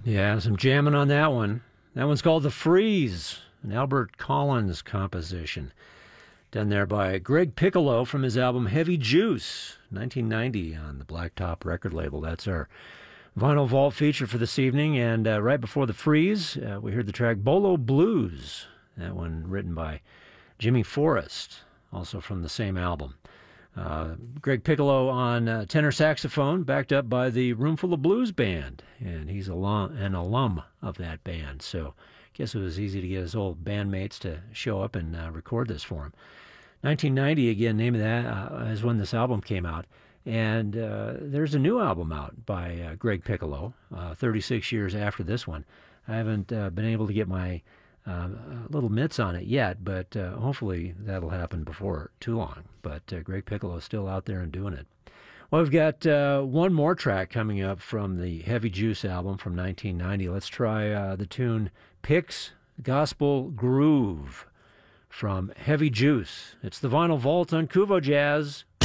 Yeah, some jamming on that one. That one's called The Freeze, an Albert Collins composition. Done there by Greg Piccolo from his album Heavy Juice, 1990 on the Blacktop record label. That's our Vinyl Vault feature for this evening. And right before The Freeze, we heard the track Bolo Blues, that one written by Jimmy Forrest, also from the same album. Greg Piccolo on tenor saxophone, backed up by the Roomful of Blues band, and he's an alum of that band, so I guess it was easy to get his old bandmates to show up and record this for him. 1990, again, name of that is when this album came out, and there's a new album out by Greg Piccolo, 36 years after this one. I haven't been able to get my little mitts on it yet, but hopefully that'll happen before too long. But Greg Piccolo is still out there and doing it. Well, we've got one more track coming up from the Heavy Juice album from 1990. Let's try the tune Picks Gospel Groove from Heavy Juice. It's the Vinyl Vault on Kuvo Jazz.